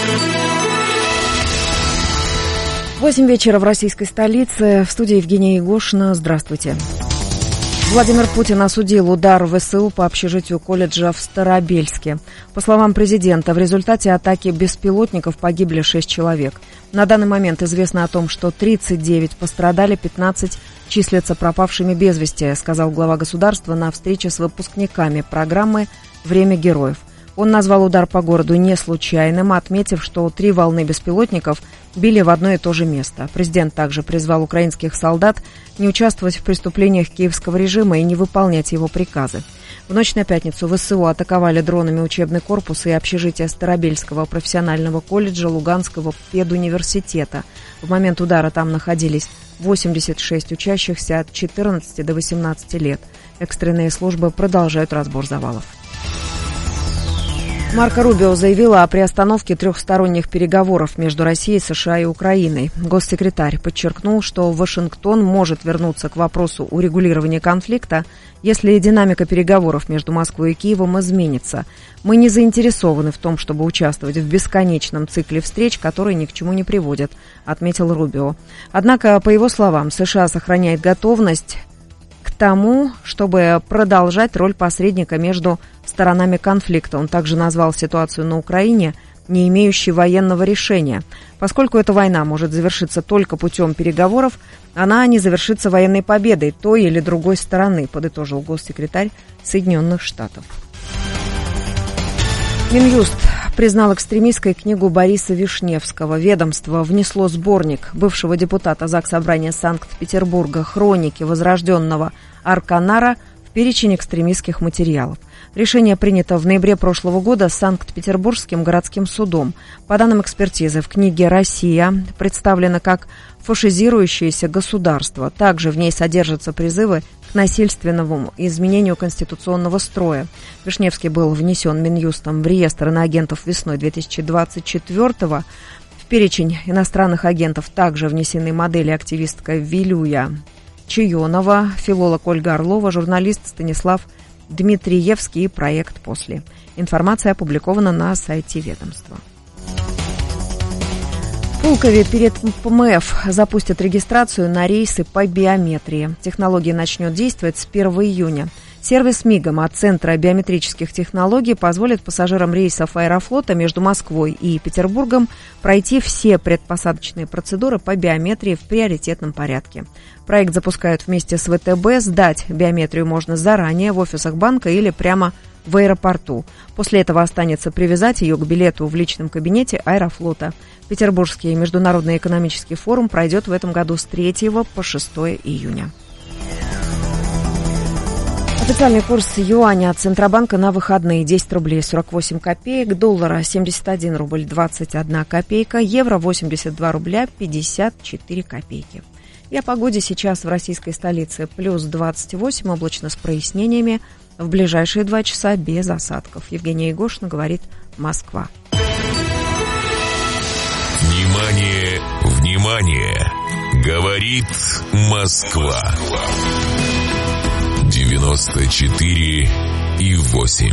Восемь вечера в российской столице. В студии Евгения Егошина. Здравствуйте. Владимир Путин осудил удар ВСУ по общежитию колледжа в Старобельске. По словам президента, в результате атаки беспилотников погибли шесть человек. На данный момент известно о том, что тридцать девять пострадали, пятнадцать числятся пропавшими без вести, сказал глава государства на встрече с выпускниками программы «Время героев». Он назвал удар по городу не случайным, отметив, что три волны беспилотников били в одно и то же место. Президент также призвал украинских солдат не участвовать в преступлениях киевского режима и не выполнять его приказы. В ночь на пятницу ВСУ атаковали дронами учебный корпус и общежитие Старобельского профессионального колледжа Луганского педуниверситета. В момент удара там находились восемьдесят шесть учащихся от четырнадцати до восемнадцати лет. Экстренные службы продолжают разбор завалов. Марко Рубио заявила о приостановке трехсторонних переговоров между Россией, США и Украиной. Госсекретарь подчеркнул, что Вашингтон может вернуться к вопросу урегулирования конфликта, если динамика переговоров между Москвой и Киевом изменится. Мы не заинтересованы в том, чтобы участвовать в бесконечном цикле встреч, которые ни к чему не приводят, отметил Рубио. Однако, по его словам, США сохраняет готовность к тому, чтобы продолжать роль посредника между сторонами конфликта. Он также назвал ситуацию на Украине не имеющей военного решения. Поскольку эта война может завершиться только путем переговоров, она не завершится военной победой той или другой стороны, подытожил госсекретарь Соединенных Штатов. Минюст признал экстремистской книгу Бориса Вишневского. Ведомство внесло сборник бывшего депутата Заксобрания Санкт-Петербурга «Хроники возрожденного Арканара» в перечень экстремистских материалов. Решение принято в ноябре прошлого года Санкт-Петербургским городским судом. По данным экспертизы, в книге «Россия» представлена как фашизирующееся государство. Также в ней содержатся призывы к насильственному изменению конституционного строя. Вишневский был внесен Минюстом в реестр иноагентов весной две тысячи двадцать четвёртого. В перечень иностранных агентов также внесены модели активистка Вилюя Чайонова, филолог Ольга Орлова, журналист Станислав Дмитриевский и проект «После». Информация опубликована на сайте ведомства. В Пулкове перед ПМФ запустят регистрацию на рейсы по биометрии. Технология начнет действовать с первого июня. Сервис МИГом от Центра биометрических технологий позволит пассажирам рейсов Аэрофлота между Москвой и Петербургом пройти все предпосадочные процедуры по биометрии в приоритетном порядке. Проект запускают вместе с ВТБ. Сдать биометрию можно заранее в офисах банка или прямо в аэропорту. После этого останется привязать ее к билету в личном кабинете Аэрофлота. Петербургский международный экономический форум пройдет в этом году с третьего по шестое июня. Официальный курс юаня от Центробанка на выходные: десять рублей сорок восемь копеек, доллара семьдесят один рубль двадцать одна копейка, евро восемьдесят два рубля пятьдесят четыре копейки. И о погоде сейчас в российской столице: плюс двадцать восемь, облачно с прояснениями, в ближайшие два часа без осадков. Евгения Егошина, говорит Москва. Внимание, внимание! Говорит Москва. девяносто четыре и восемь.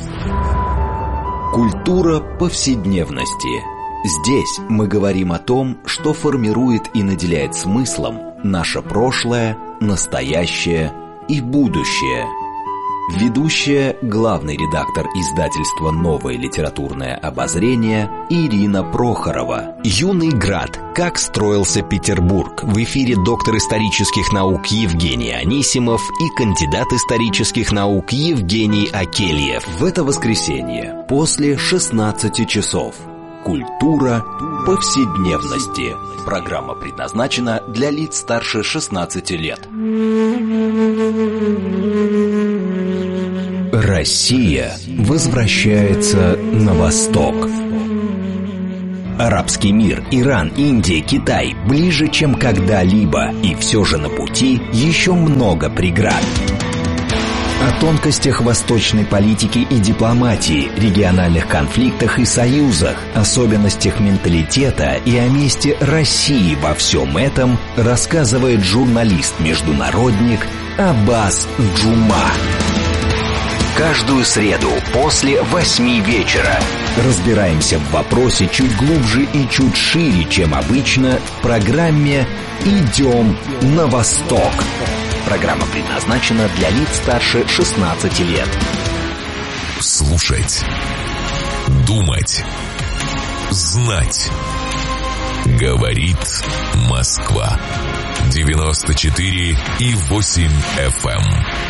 Культура повседневности. Здесь мы говорим о том, что формирует и наделяет смыслом наше прошлое, настоящее и будущее. Ведущая, главный редактор издательства «Новое литературное обозрение» Ирина Прохорова. «Юный град. Как строился Петербург». В эфире доктор исторических наук Евгений Анисимов и кандидат исторических наук Евгений Акельев. В это воскресенье после шестнадцати часов. Культура повседневности. Программа предназначена для лиц старше шестнадцати лет. Россия возвращается на восток. Арабский мир, Иран, Индия, Китай ближе, чем когда-либо, и все же на пути еще много преград. О тонкостях восточной политики и дипломатии, региональных конфликтах и союзах, особенностях менталитета и о месте России во всем этом рассказывает журналист-международник Аббас Джума. Каждую среду после восьми вечера разбираемся в вопросе чуть глубже и чуть шире, чем обычно, в программе «Идем на восток». Программа предназначена для лиц старше шестнадцати лет. Слушать, думать, знать. Говорит Москва. девяносто четыре и восемь эф эм.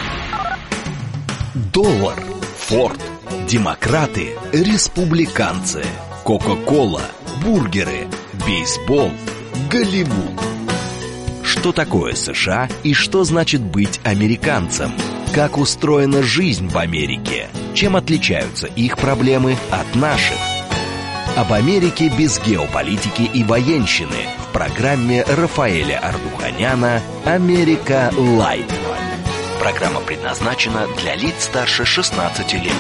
Доллар, Форд, демократы, республиканцы, Кока-кола, бургеры, бейсбол, Голливуд. Что такое США и что значит быть американцем? Как устроена жизнь в Америке? Чем отличаются их проблемы от наших? Об Америке без геополитики и военщины в программе Рафаэля Ардуханяна «Америка Лайт». Программа предназначена для лиц старше шестнадцати лет.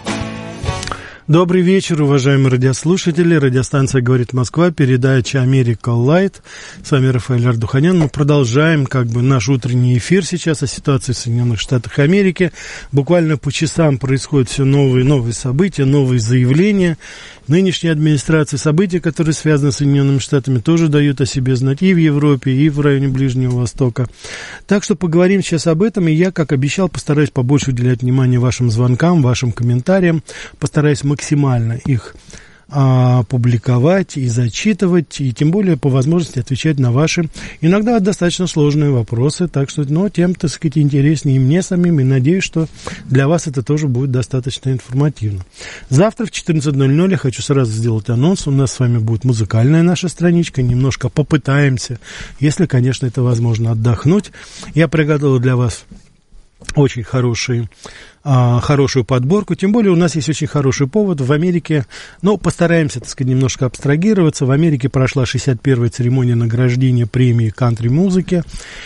Добрый вечер, уважаемые радиослушатели. Радиостанция «Говорит Москва», передача «Америка Лайт». С вами Рафаэль Ардуханян. Мы продолжаем как бы наш утренний эфир сейчас о ситуации в Соединенных Штатах Америки. Буквально по часам происходят все новые и новые события, новые заявления. Нынешняя администрация, события, которые связаны с Соединенными Штатами, тоже дают о себе знать и в Европе, и в районе Ближнего Востока. Так что поговорим сейчас об этом, и я, как обещал, постараюсь побольше уделять внимание вашим звонкам, вашим комментариям, постараюсь максимально их а, публиковать и зачитывать, и тем более по возможности отвечать на ваши иногда достаточно сложные вопросы, так что, ну, тем, так сказать, интереснее и мне самим, и надеюсь, что для вас это тоже будет достаточно информативно. Завтра в четырнадцать ноль ноль я хочу сразу сделать анонс, у нас с вами будет музыкальная наша страничка, немножко попытаемся, если, конечно, это возможно, отдохнуть. Я приготовил для вас очень хорошие хорошую подборку, тем более у нас есть очень хороший повод в Америке, но постараемся, так сказать, немножко абстрагироваться. В Америке прошла шестьдесят первая церемония награждения премии кантри-музыки.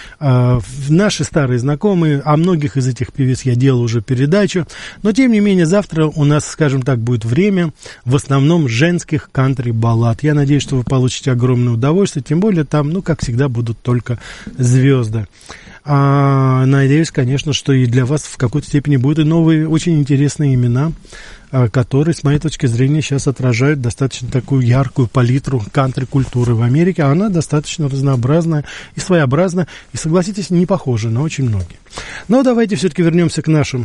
Наши старые знакомые, о многих из этих певиц я делал уже передачу, но тем не менее завтра у нас, скажем так, будет время в основном женских кантри-баллад. Я надеюсь, что вы получите огромное удовольствие, тем более там, ну, как всегда, будут только звезды. А, надеюсь, конечно, что и для вас в какой-то степени будут и новые, очень интересные имена, а, которые, с моей точки зрения, сейчас отражают достаточно такую яркую палитру кантри-культуры в Америке. А она достаточно разнообразная и своеобразная, и, согласитесь, не похожа на очень многие. Но давайте все-таки вернемся к нашим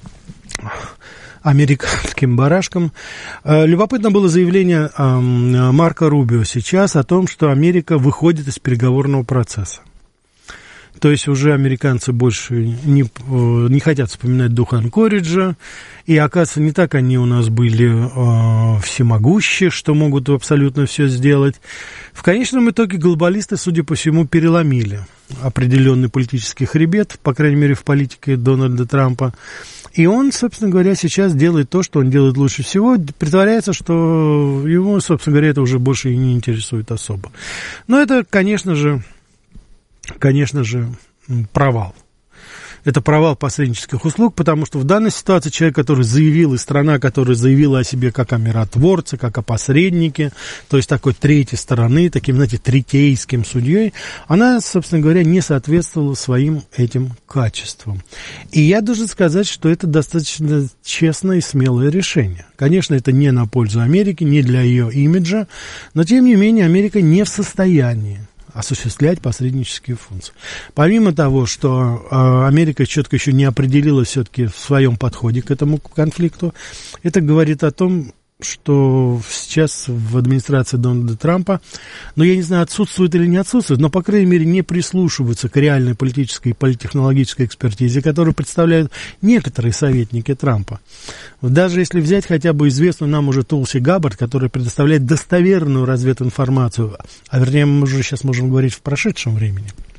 американским барашкам. Любопытно было заявление Марко Рубио сейчас о том, что Америка выходит из переговорного процесса. То есть уже американцы больше не, не хотят вспоминать дух Анкориджа, и, оказывается, не так они у нас были э, всемогущие, что могут абсолютно все сделать. В конечном итоге глобалисты, судя по всему, переломили определенный политический хребет, по крайней мере, в политике Дональда Трампа. И он, собственно говоря, сейчас делает то, что он делает лучше всего, притворяется, что его, собственно говоря, это уже больше и не интересует особо. Но это, конечно же, конечно же, провал. Это провал посреднических услуг, потому что в данной ситуации человек, который заявил, и страна, которая заявила о себе как о миротворце, как о посреднике, то есть такой третьей стороны, таким, знаете, третейским судьей, она, собственно говоря, не соответствовала своим этим качествам. И я должен сказать, что это достаточно честное и смелое решение. Конечно, это не на пользу Америки, не для ее имиджа, но, тем не менее, Америка не в состоянии осуществлять посреднические функции. Помимо того, что э, Америка четко еще не определилась все-таки в своем подходе к этому конфликту, это говорит о том, что сейчас в администрации Дональда Трампа, ну, я не знаю, отсутствует или не отсутствует, но, по крайней мере, не прислушиваются к реальной политической и политтехнологической экспертизе, которую представляют некоторые советники Трампа. Даже если взять хотя бы известную нам уже Тулси Габбард, которая предоставляет достоверную развединформацию, а вернее, мы уже сейчас можем говорить в прошедшем времени,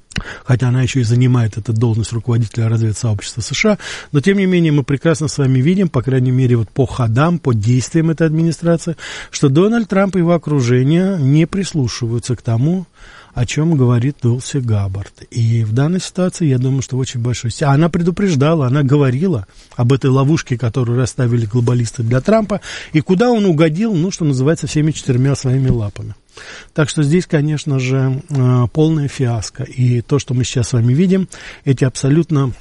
хотя она еще и занимает эту должность руководителя разведсообщества США, но, тем не менее, мы прекрасно с вами видим, по крайней мере, вот по ходам, по действиям этой администрации, что Дональд Трамп и его окружение не прислушиваются к тому, о чем говорит Дулси Габбард. И в данной ситуации, я думаю, что в очень большой... Она предупреждала, она говорила об этой ловушке, которую расставили глобалисты для Трампа, и куда он угодил, ну, что называется, всеми четырьмя своими лапами. Так что здесь, конечно же, полная фиаско. И то, что мы сейчас с вами видим, эти абсолютно...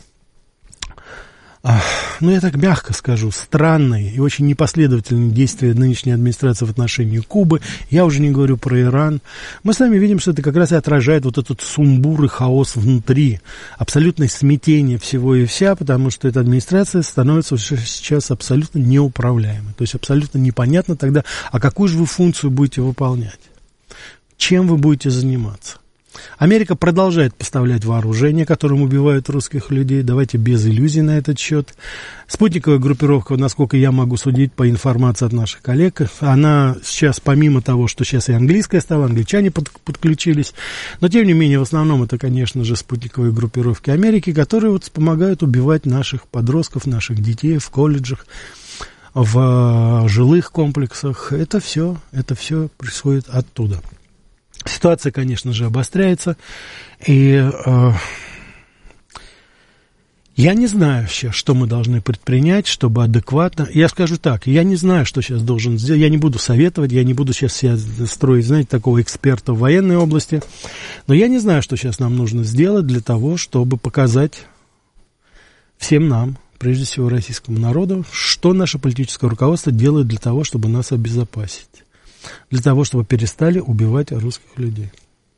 ну, я так мягко скажу, странные и очень непоследовательные действия нынешней администрации в отношении Кубы. Я уже не говорю про Иран. Мы с вами видим, что это как раз и отражает вот этот сумбур и хаос внутри, абсолютное смятение всего и вся, потому что эта администрация становится уже сейчас абсолютно неуправляемой. То есть абсолютно непонятно тогда, а какую же вы функцию будете выполнять, чем вы будете заниматься. Америка продолжает поставлять вооружение, которым убивают русских людей. Давайте без иллюзий на этот счет. Спутниковая группировка, насколько я могу судить по информации от наших коллег, она сейчас, помимо того, что сейчас и английская стала, англичане под, подключились, но тем не менее, в основном это, конечно же, спутниковые группировки Америки, которые вот помогают убивать наших подростков, наших детей в колледжах, в жилых комплексах. Это все, это все происходит оттуда. Ситуация, конечно же, обостряется, и э, я не знаю сейчас, что мы должны предпринять, чтобы адекватно... Я скажу так, я не знаю, что сейчас должен сделать, я не буду советовать, я не буду сейчас себя строить, знаете, такого эксперта в военной области, но я не знаю, что сейчас нам нужно сделать для того, чтобы показать всем нам, прежде всего российскому народу, что наше политическое руководство делает для того, чтобы нас обезопасить. Для того, чтобы перестали убивать русских людей.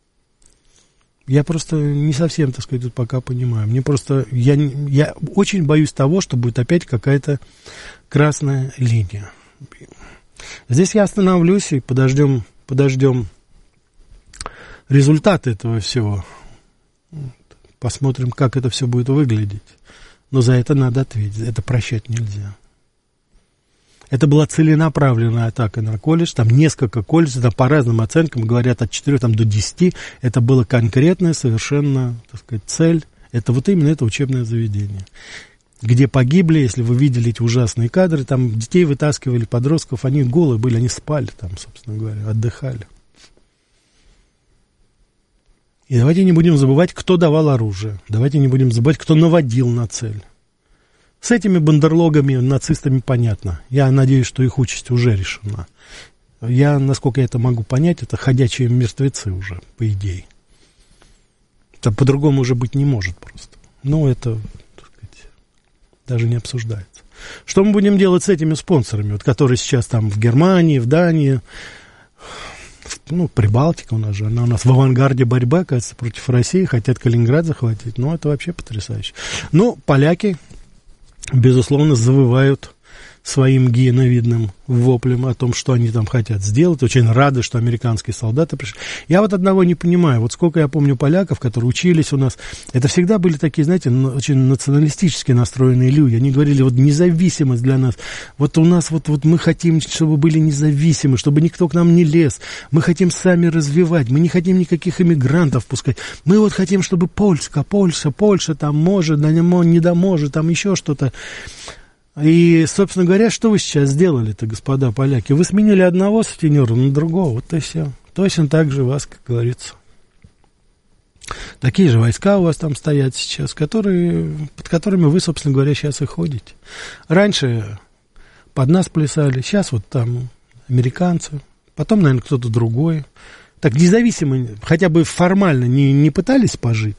Я просто не совсем, так сказать, тут пока понимаю. Мне просто, я, я очень боюсь того, что будет опять какая-то красная линия. Здесь я остановлюсь и подождем, подождем результаты этого всего. Посмотрим, как это все будет выглядеть. Но за это надо ответить, это прощать нельзя. Это была целенаправленная атака на колледж, там несколько колледжей, там по разным оценкам, говорят, от четырёх там, до десяти, это была конкретная совершенно, так сказать, цель, это вот именно это учебное заведение, где погибли, если вы видели эти ужасные кадры, там детей вытаскивали, подростков, они голые были, они спали там, собственно говоря, отдыхали. И давайте не будем забывать, кто давал оружие, давайте не будем забывать, кто наводил на цель. С этими бандерлогами, нацистами понятно. Я надеюсь, что их участь уже решена. Я, насколько я это могу понять, это ходячие мертвецы уже, по идее. Это по-другому уже быть не может просто. Ну, это, так сказать, даже не обсуждается. Что мы будем делать с этими спонсорами, вот, которые сейчас там в Германии, в Дании, в, ну, Прибалтика у нас же, она у нас в авангарде борьбы, кажется, против России, хотят Калининград захватить. Ну, это вообще потрясающе. Ну, поляки... безусловно, завывают своим гиеновидным воплем о том, что они там хотят сделать. Очень рады, что американские солдаты пришли. Я вот одного не понимаю. Вот сколько я помню поляков, которые учились у нас, это всегда были такие, знаете, очень националистически настроенные люди. Они говорили, вот независимость для нас. Вот у нас, вот, вот мы хотим, чтобы были независимы, чтобы никто к нам не лез. Мы хотим сами развивать. Мы не хотим никаких иммигрантов пускать. Мы вот хотим, чтобы Польска, Польша, Польша там может, не да может, там еще что-то. И, собственно говоря, что вы сейчас сделали-то, господа поляки? Вы сменили одного сутенера на другого, вот и все. Точно так же вас, как говорится. Такие же войска у вас там стоят сейчас, которые, под которыми вы, собственно говоря, сейчас и ходите. Раньше под нас плясали, сейчас вот там американцы, потом, наверное, кто-то другой. Так независимо, хотя бы формально не, не пытались пожить.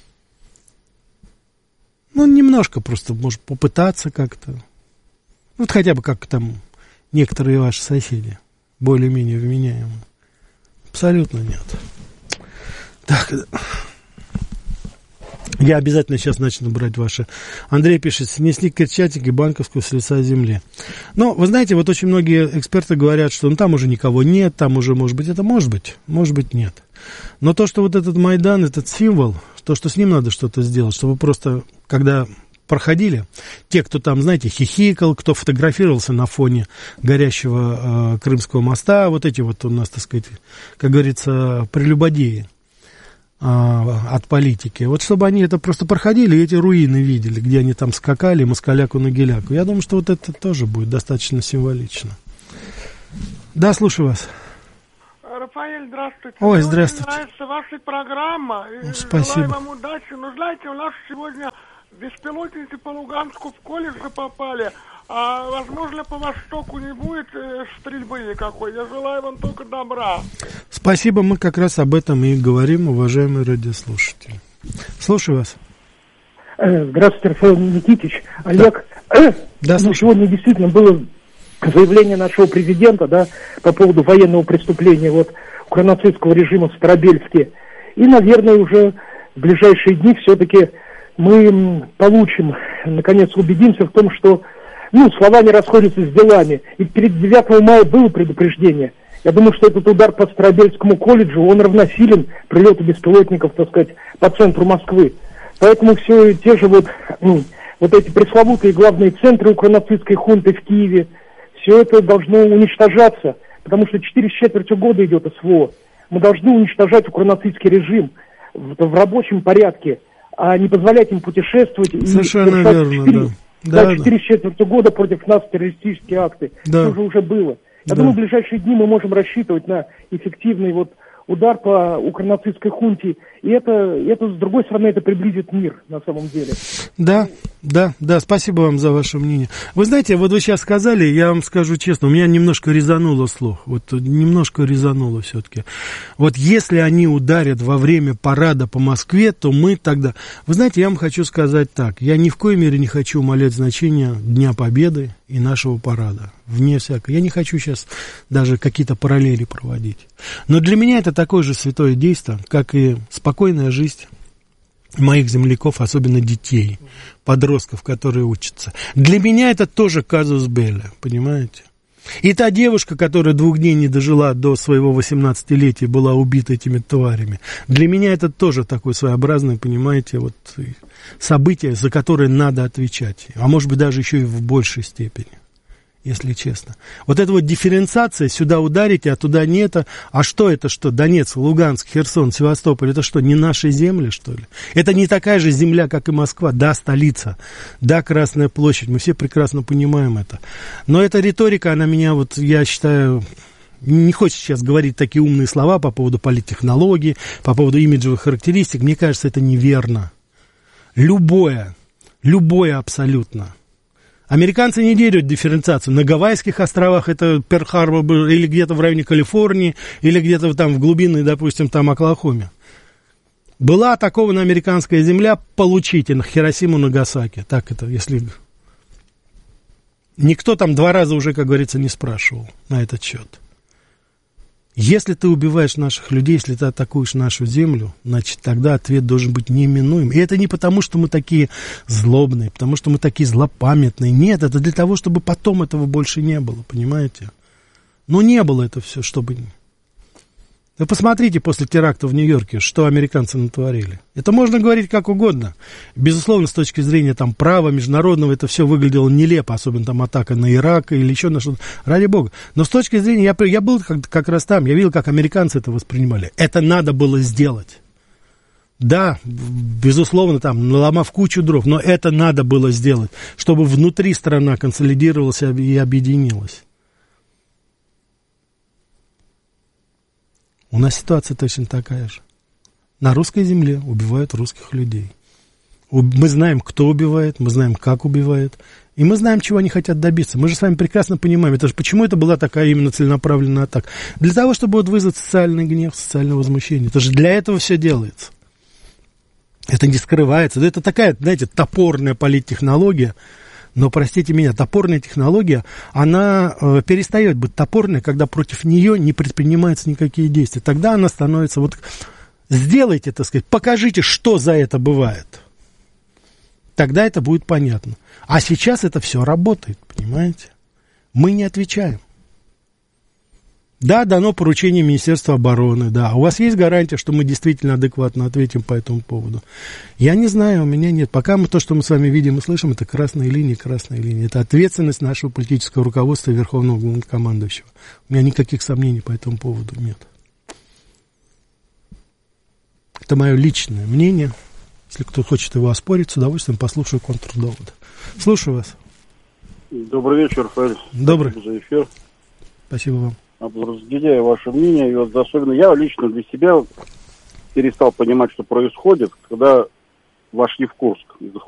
Ну, немножко просто, может, попытаться как-то. Вот хотя бы как там некоторые ваши соседи, более-менее вменяемые. Абсолютно нет. Так, я обязательно сейчас начну брать ваши. Андрей пишет, снесли Крещатик и Банковскую с лица земли. Ну, вы знаете, вот очень многие эксперты говорят, что ну, там уже никого нет, там уже, может быть, это может быть, может быть, нет. Но то, что вот этот Майдан, этот символ, то, что с ним надо что-то сделать, чтобы просто, когда проходили, те, кто там, знаете, хихикал, кто фотографировался на фоне горящего э, Крымского моста, вот эти вот у нас, так сказать, как говорится, прелюбодеи, от политики. Вот чтобы они это просто проходили и эти руины видели, где они там скакали, москаляку на геляку. Я думаю, что вот это тоже будет достаточно символично. Да, слушаю вас. Рафаэль, здравствуйте. Ой, Мне здравствуйте. очень нравится ваша программа. И спасибо. Желаю вам удачи. Но знаете, у нас сегодня беспилотники по Луганску в колледж попали. А возможно, по Востоку не будет э, стрельбы никакой. Я желаю вам только добра. Спасибо, мы как раз об этом и говорим, уважаемые радиослушатели. Слушаю вас. Здравствуйте, Рафаэль Никитич. Олег, да, ну, сегодня действительно было заявление нашего президента, да, по поводу военного преступления вот укронацистского режима в Старобельске. И, наверное, уже в ближайшие дни все-таки мы получим, наконец, убедимся в том, что ну, слова не расходятся с делами. И перед девятого мая было предупреждение. Я думаю, что этот удар по Старобельскому колледжу, он равносилен прилету беспилотников, так сказать, по центру Москвы. Поэтому все те же вот, ну, вот эти пресловутые главные центры укронацистской хунты в Киеве, все это должно уничтожаться, потому что четыре с четвертью года идет СВО. Мы должны уничтожать укронацистский режим в, в рабочем порядке, а не позволять им путешествовать. Совершенно и верно, четыре, да. Да, да, четыре с четвертью года против нас террористические акты. Да. Это уже уже было. Я Да. думаю, в ближайшие дни мы можем рассчитывать на эффективный вот удар по укронацистской хунте. И это, это, с другой стороны, это приблизит мир на самом деле. Да, да, да, спасибо вам за ваше мнение. Вы знаете, вот вы сейчас сказали, я вам скажу честно, у меня немножко резануло слух, вот немножко резануло все-таки. Вот если они ударят во время парада по Москве, то мы тогда... Вы знаете, я вам хочу сказать так, я ни в коей мере не хочу умалять значение Дня Победы и нашего парада, вне всякого. Я не хочу сейчас даже какие-то параллели проводить. Но для меня это такое же святое действо, как и спокойная жизнь моих земляков, особенно детей, подростков, которые учатся. Для меня это тоже казус белли, понимаете? И та девушка, которая двух дней не дожила до своего восемнадцатилетия, была убита этими тварями. Для меня это тоже такое своеобразное, понимаете, вот событие, за которое надо отвечать. А может быть, даже еще и в большей степени, если честно. Вот эта вот дифференциация, сюда ударите, а туда нет. А что это, что Донецк, Луганск, Херсон, Севастополь, это что, не наши земли, что ли? Это не такая же земля, как и Москва. Да, столица, да, Красная площадь, мы все прекрасно понимаем это. Но эта риторика, она меня, вот, я считаю... Не хочется сейчас говорить такие умные слова по поводу политтехнологий, по поводу имиджевых характеристик. Мне кажется, это неверно. Любое, любое абсолютно. Американцы не делят дифференциацию. На Гавайских островах это Перл-Харбор или где-то в районе Калифорнии, или где-то там в глубинной, допустим, там Оклахоме. Была атакована американская земля, получите на Хиросиму, Нагасаки. Так это, если... Никто там два раза уже, как говорится, не спрашивал на этот счет. Если ты убиваешь наших людей, если ты атакуешь нашу землю, значит, тогда ответ должен быть неминуем. И это не потому, что мы такие злобные, потому что мы такие злопамятные. Нет, это для того, чтобы потом этого больше не было, понимаете? Но не было это все, чтобы... Вы посмотрите после теракта в Нью-Йорке, что американцы натворили. Это можно говорить как угодно. Безусловно, с точки зрения там, права международного, это все выглядело нелепо, особенно там атака на Ирак или еще на что-то. Ради бога. Но с точки зрения, я, я был как, как раз там, я видел, как американцы это воспринимали. Это надо было сделать. Да, безусловно, там, наломав кучу дров, но это надо было сделать, чтобы внутри страна консолидировалась и объединилась. У нас ситуация точно такая же. На русской земле убивают русских людей. Мы знаем, кто убивает, мы знаем, как убивает, и мы знаем, чего они хотят добиться. Мы же с вами прекрасно понимаем, это же, почему это была такая именно целенаправленная атака. Для того, чтобы вот вызвать социальный гнев, социальное возмущение. Это же для этого все делается. Это не скрывается. Это такая, знаете, топорная политтехнология. Но, простите меня, топорная технология, она э, перестает быть топорной, когда против нее не предпринимаются никакие действия. Тогда она становится, вот, сделайте, так сказать, покажите, что за это бывает. Тогда это будет понятно. А сейчас это все работает, понимаете? Мы не отвечаем. Да, дано поручение Министерства обороны, да. У вас есть гарантия, что мы действительно адекватно ответим по этому поводу? Я не знаю, у меня нет. Пока мы то, что мы с вами видим и слышим, это красные линии, красные линии. Это ответственность нашего политического руководства и Верховного Главнокомандующего. У меня никаких сомнений по этому поводу нет. Это мое личное мнение. Если кто хочет его оспорить, с удовольствием послушаю контрдовод. Слушаю вас. Добрый вечер, Рафаэль. Добрый. Спасибо за эфир. Спасибо вам. Разделяю ваше мнение. И вот особенно я лично для себя перестал понимать, что происходит, когда вошли в Курск.